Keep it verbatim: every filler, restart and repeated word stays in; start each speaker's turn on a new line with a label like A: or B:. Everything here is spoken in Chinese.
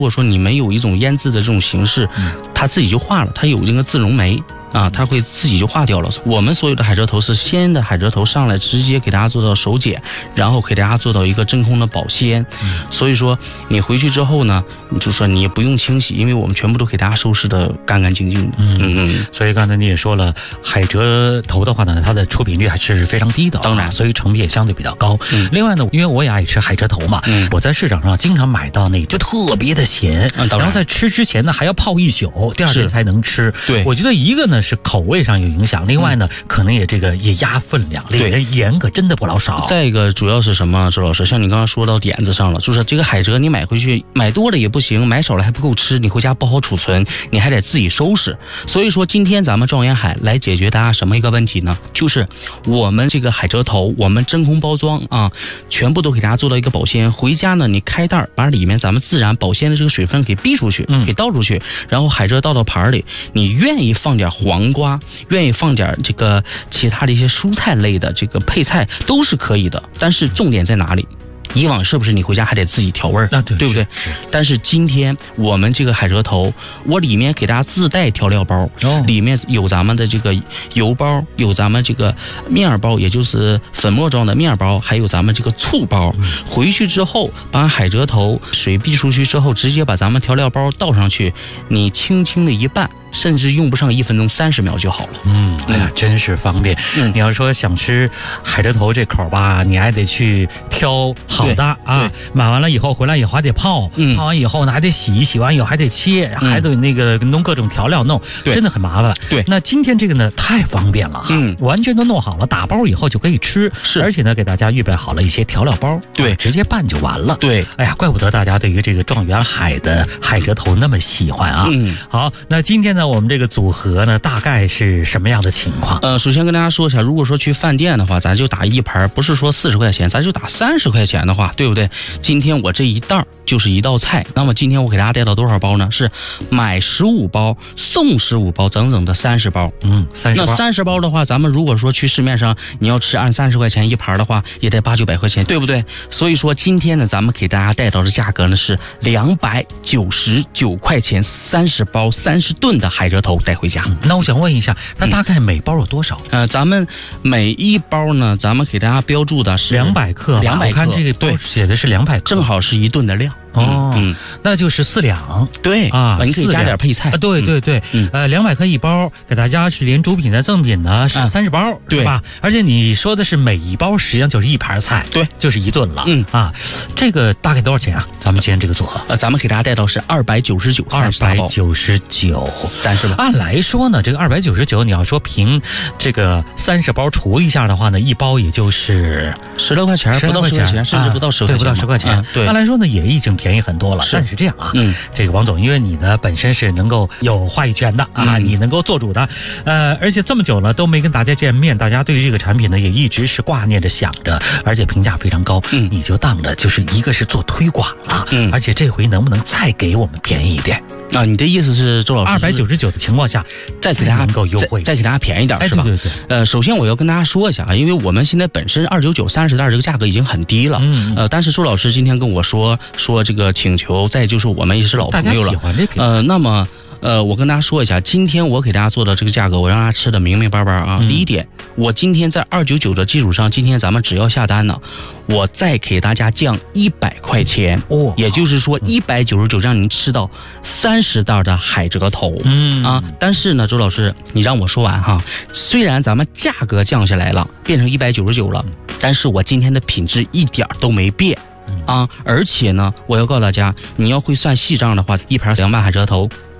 A: 如果说你没有一种腌制的这种形式，它自己就化了，它有这个自溶酶。啊，它会自己就化掉了。我们所有的海蜇头是鲜的海蜇头上来，直接给大家做到手剪，然后给大家做到一个真空的保鲜。嗯、所以说你回去之后呢，你就说你也不用清洗，因为我们全部都给大家收拾的干干净净的。嗯嗯嗯。
B: 所以刚才你也说了，海蜇头的话呢，它的出品率还是非常低的、啊，
A: 当然，
B: 所以成本也相对比较高。嗯、另外呢，因为我也爱吃海蜇头嘛，嗯、我在市场上经常买到那就特别的咸，嗯、然后在吃之前呢还要泡一宿，第二天才能吃。
A: 对，
B: 我觉得一个呢是口味上有影响，另外呢、嗯、可能也这个也压分量，里面盐可真的不老少。
A: 再一个主要是什么，周老师，像你刚刚说到点子上了，就是这个海蜇你买回去买多了也不行，买少了还不够吃，你回家不好储存，你还得自己收拾。所以说今天咱们状元海来解决大家什么一个问题呢？就是我们这个海蜇头我们真空包装啊，全部都给大家做到一个保鲜，回家呢你开袋把里面咱们自然保鲜的这个水分给逼出去，嗯、给倒出去，然后海蜇倒到盘里，你愿意放点黄瓜，愿意放点这个其他的一些蔬菜类的这个配菜都是可以的，但是重点在哪里？以往是不是你回家还得自己调味儿？
B: 那对，
A: 对不对？但是今天我们这个海蜇头，我里面给大家自带调料包，哦、里面有咱们的这个油包，有咱们这个面包，也就是粉末状的面包，还有咱们这个醋包。嗯、回去之后，把海蜇头水逼出去之后，直接把咱们调料包倒上去，你轻轻的一拌。甚至用不上一分钟，三十秒就好了。
B: 嗯，哎呀，真是方便。嗯，你要说想吃海蜇头这口吧，你还得去挑好的啊。买完了以后回来以后还得泡，嗯、泡完以后呢还得洗，洗完以后还得切，嗯、还得那个弄各种调料弄，真的很麻烦。
A: 对，
B: 那今天这个呢太方便了哈，嗯，完全都弄好了，打包以后就可以吃。
A: 是，
B: 而且呢给大家预备好了一些调料包，
A: 对，
B: 啊、直接拌就完了。
A: 对，
B: 哎呀，怪不得大家对于这个状元海的海蜇头那么喜欢啊。嗯，好，那今天呢。我们这个组合呢，大概是什么样的情况？
A: 呃，首先跟大家说一下，如果说去饭店的话，咱就打一盘，不是说四十块钱，咱就打三十块钱的话，对不对？今天我这一袋就是一道菜，那么今天我给大家带到多少包呢？是买十五包送十五包，整整的三十包。
B: 嗯，三十包。
A: 那三十包的话，咱们如果说去市面上你要吃按三十块钱一盘的话，也得八九百块钱，对不对？所以说今天呢，咱们给大家带到的价格呢是两百九十九块钱，三十包三十吨的海蜇头带回家。
B: 嗯、那我想问一下，那大概每包有多少？
A: 呃，咱们每一包呢，咱们给大家标注的是
B: 两百克，
A: 两百克。
B: 我看这个包写的是两百克，
A: 正好是一吨的量。
B: 哦，嗯，那就是四两，
A: 对
B: 啊，
A: 你可以加点配菜，
B: 啊，对对对，嗯、呃，两百克一包，给大家是连主品的赠品呢是三十包，啊、对吧？而且你说的是每一包实际上就是一盘菜，
A: 对，
B: 就是一顿了，嗯啊，这个大概多少钱啊？咱们今天这个组合，
A: 呃，咱们给大家带到是二百九十九，
B: 二百九十九，
A: 三十包。
B: 按来说呢，这个二百九十九，你要说凭这个三十包除一下的话呢，一包也就是
A: 十来块钱，不到十块钱，甚至不到十块钱，
B: 不到十块钱。对，按来说呢，也已经便宜很多了。但是这样啊，嗯，这个王总，因为你呢本身是能够有话语权的啊，嗯、你能够做主的，呃，而且这么久了都没跟大家见面，大家对于这个产品呢也一直是挂念着想着，而且评价非常高，嗯，你就当着就是一个是做推广了，嗯，而且这回能不能再给我们便宜一点？
A: 啊，你的意思是周老师
B: 二百九十九的情况下，
A: 再给大家
B: 能够优惠，
A: 再给大家便宜点，
B: 哎、
A: 是吧？
B: 对对对。
A: 呃，首先我要跟大家说一下啊，因为我们现在本身二九九三十袋这个价格已经很低了，嗯，呃，但是周老师今天跟我说说这个请求，再就是我们也是老朋友了，
B: 大家喜欢这品牌，
A: 呃，那么。呃，我跟大家说一下，今天我给大家做的这个价格，我让大家吃的明明白白啊。嗯、第一点，我今天在二九九的基础上，今天咱们只要下单呢，我再给大家降一百块钱，哦，也就是说一百九十九让您吃到三十袋的海蜇头，嗯啊。但是呢，周老师，你让我说完哈，虽然咱们价格降下来了，变成一百九十九了，但是我今天的品质一点都没变。啊，而且呢，我要告诉大家，你要会算细账的话，一盘凉拌海蜇头